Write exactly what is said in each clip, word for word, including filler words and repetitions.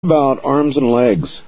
about arms and legs?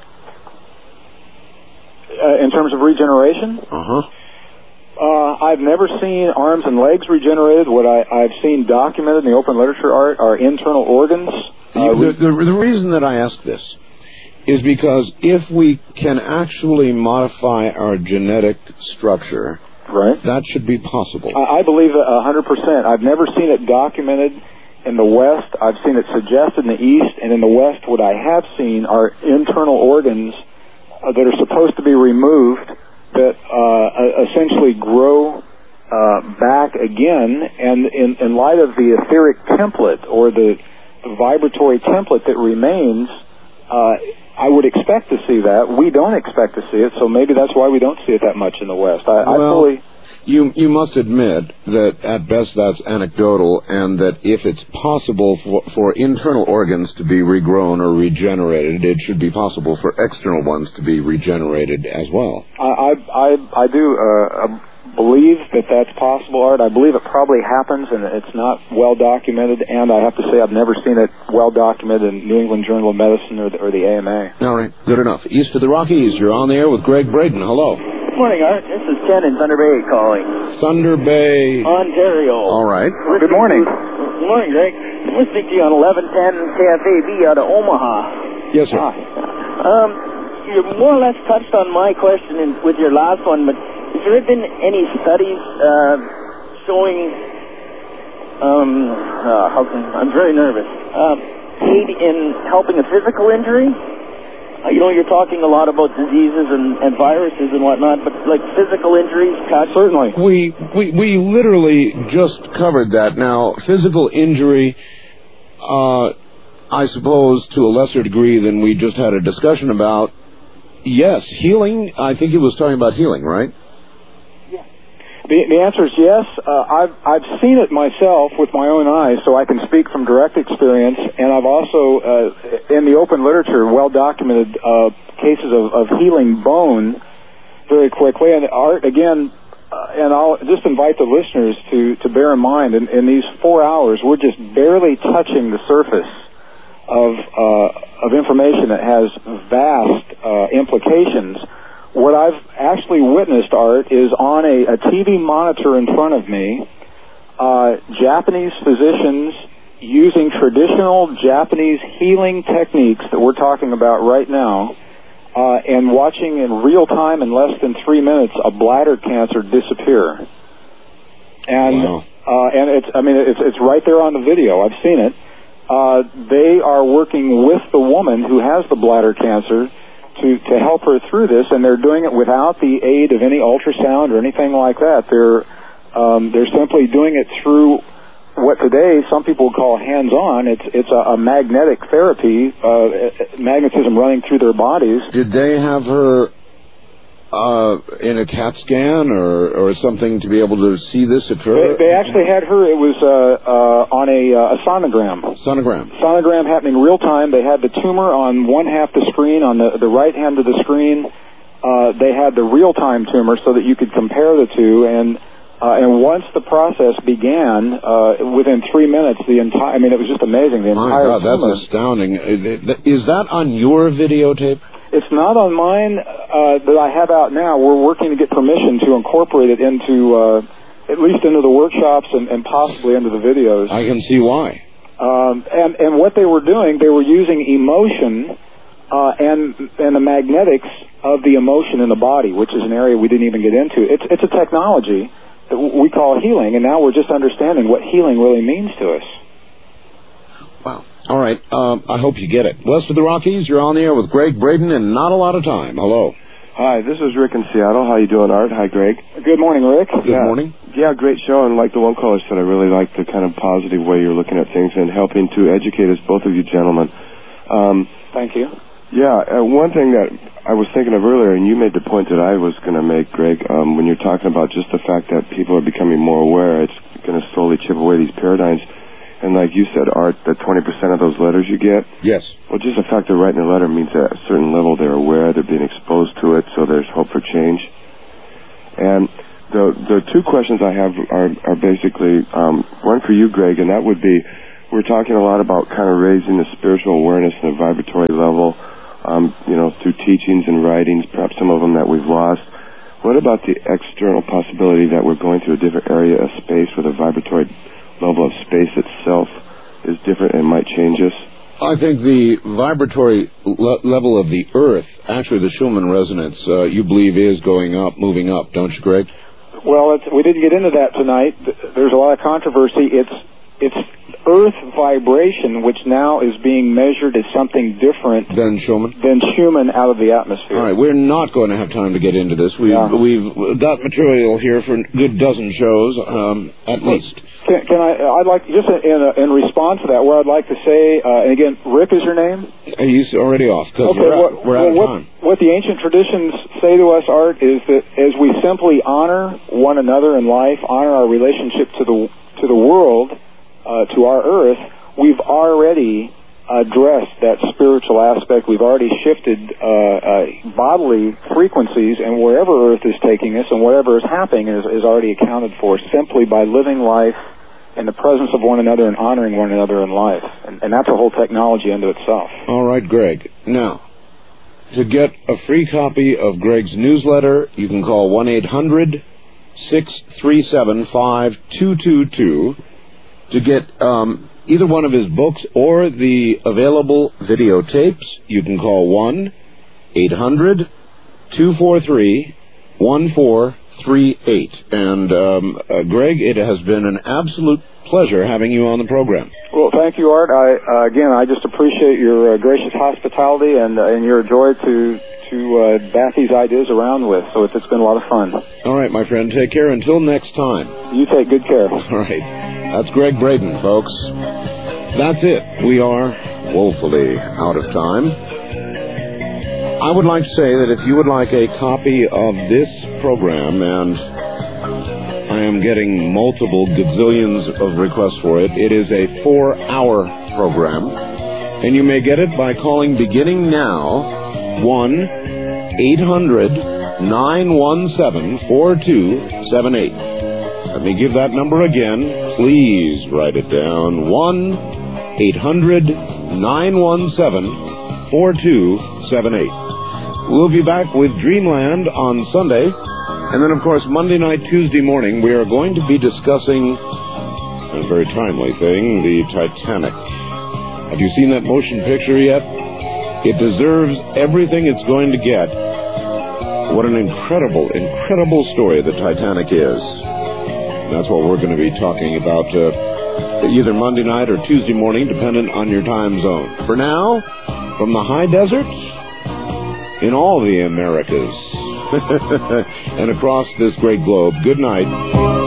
Uh, in terms of regeneration? Uh-huh. Uh, I've never seen arms and legs regenerated. What I, I've seen documented in the open literature art are internal organs. Uh, the, the, the reason that I ask this is because if we can actually modify our genetic structure, right, that should be possible. I, I believe it one hundred percent. I've never seen it documented in the West. I've seen it suggested in the East, and in the West what I have seen are internal organs uh, that are supposed to be removed that uh, essentially grow uh, back again, and in, in light of the etheric template or the, the vibratory template that remains, uh, I would expect to see that. We don't expect to see it, so maybe that's why we don't see it that much in the West. I, well, I fully... You you must admit that at best that's anecdotal, and that if it's possible for, for internal organs to be regrown or regenerated, it should be possible for external ones to be regenerated as well. I I I, I do uh, believe that that's possible, Art. I believe it probably happens, and it's not well documented. And I have to say, I've never seen it well documented in New England Journal of Medicine or the, or the A M A. All right, good enough. East of the Rockies, you're on the air with Greg Braden. Hello. Good morning, Art. This is Ken in Thunder Bay calling. Thunder Bay, Ontario. All right. Good morning. Good morning, Greg. I'm listening to you on eleven ten K F A B out of Omaha. Yes, sir. Ah. Um, you more or less touched on my question in, with your last one, but has there been any studies uh, showing, um, uh, how can, I'm very nervous, uh, aid in helping a physical injury? Uh, you know, you're talking a lot about diseases and, and viruses and whatnot, but like physical injuries, cuts? Certainly. We, we, we literally just covered that. Now, physical injury, uh, I suppose to a lesser degree than we just had a discussion about, yes. Healing, I think he was talking about healing, right? The, the answer is yes. Uh, I've I've seen it myself with my own eyes, so I can speak from direct experience. And I've also, uh, in the open literature, well documented uh, cases of, of healing bone very quickly. And Art, again, uh, and I'll just invite the listeners to, to bear in mind, in, in these four hours, we're just barely touching the surface of uh, of information that has vast uh, implications. What I've actually witnessed, Art, is on a, a T V monitor in front of me, uh, Japanese physicians using traditional Japanese healing techniques that we're talking about right now, uh, and watching in real time in less than three minutes a bladder cancer disappear. And wow. uh, and it's I mean it's it's right there on the video. I've seen it. Uh, they are working with the woman who has the bladder cancer to, to help her through this, and they're doing it without the aid of any ultrasound or anything like that. They're um, they're simply doing it through what today some people would call hands-on. It's it's a, a magnetic therapy, uh, magnetism running through their bodies. Did they have her uh, in a CAT scan or, or something to be able to see this occur? They, they actually had her, it was uh, uh, on a, uh, a sonogram. Sonogram. Sonogram happening real time. They had the tumor on one half the screen, on the, the right hand of the screen. Uh, they had the real-time tumor so that you could compare the two, and uh, and once the process began, uh, within three minutes, the entire, I mean, it was just amazing. The My entire God, tumor. that's astounding. Is that on your videotape? It's not on mine uh, that I have out now. We're working to get permission to incorporate it into, uh, at least into the workshops and, and possibly into the videos. I can see why. Um, and, and what they were doing, they were using emotion uh, and and the magnetics of the emotion in the body, which is an area we didn't even get into. It's it's a technology that we call healing, and now we're just understanding what healing really means to us. Wow. All right. Um, I hope you get it. West of the Rockies, you're on the air with Greg Braden, and not a lot of time. Hello. Hi, this is Rick in Seattle. How you doing, Art? Hi, Greg. Good morning, Rick. Good yeah. morning. Yeah, great show, and like the one caller said, I really like the kind of positive way you're looking at things and helping to educate us, both of you gentlemen. Um, Thank you. Yeah, uh, one thing that I was thinking of earlier, and you made the point that I was going to make, Greg, um, when you're talking about just the fact that people are becoming more aware, it's going to slowly chip away these paradigms. And like you said, Art, that twenty percent of those letters you get, yes. Well, just the fact they're writing a letter means at a certain level they're aware, they're being exposed to it, so there's hope for change. And the the two questions I have are, are basically, um, one for you, Greg, and that would be, we're talking a lot about kind of raising the spiritual awareness and the vibratory level, um, you know, through teachings and writings, perhaps some of them that we've lost. What about the external possibility that we're going to a different area of space where the vibratory level of space itself is different and might change us? I think the vibratory le- level of the Earth, actually the Schumann resonance, uh, you believe is going up, moving up, don't you, Greg? Well, it's, we didn't get into that tonight. There's a lot of controversy. It's it's Earth vibration, which now is being measured as something different than Schumann. Than Schumann out of the atmosphere. All right, we're not going to have time to get into this. We've yeah. we've got material here for a good dozen shows, um, at well, least. Can, can I? I'd like just in a, in response to that, where I'd like to say, uh, and again, Rick is your name. He's already off because okay, we're, what, out, we're out well, of time. What, what the ancient traditions say to us, Art, is that as we simply honor one another in life, honor our relationship to the to the world, uh, to our Earth, we've already addressed that spiritual aspect. We've already shifted uh, uh, bodily frequencies, and wherever Earth is taking us and whatever is happening is, is already accounted for simply by living life in the presence of one another and honoring one another in life. And, and that's a whole technology unto itself. All right, Greg. Now, to get a free copy of Greg's newsletter, you can call one eight hundred six three seven five two two two. To get um, either one of his books or the available videotapes, you can call one eight hundred two four three one four three eight. And, um, uh, Greg, it has been an absolute pleasure having you on the program. Well, thank you, Art. I, uh, again, I just appreciate your uh, gracious hospitality and, uh, and your joy to to uh, bat these ideas around with. So it's, it's been a lot of fun. All right, my friend. Take care. Until next time. You take good care. All right. That's Greg Braden, folks. That's it. We are woefully out of time. I would like to say that if you would like a copy of this program, and I am getting multiple gazillions of requests for it, it is a four-hour program, and you may get it by calling beginning now one eight hundred nine one seven four two seven eight. Let me give that number again. Please write it down. one eight hundred nine one seven four two seven eight. We'll be back with Dreamland on Sunday. And then, of course, Monday night, Tuesday morning, we are going to be discussing a very timely thing, the Titanic. Have you seen that motion picture yet? It deserves everything it's going to get. What an incredible, incredible story the Titanic is. And that's what we're going to be talking about uh, either Monday night or Tuesday morning, dependent on your time zone. For now, from the high deserts in all the Americas and across this great globe, good night.